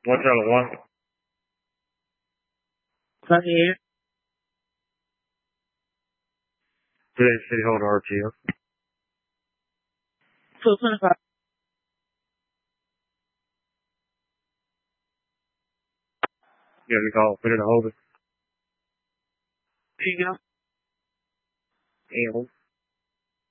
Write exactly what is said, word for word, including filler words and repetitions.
What's that one? Sunny. Today's City Hall to R T O. two twenty-five. Yeah, we call put it in a hold it. There you go. And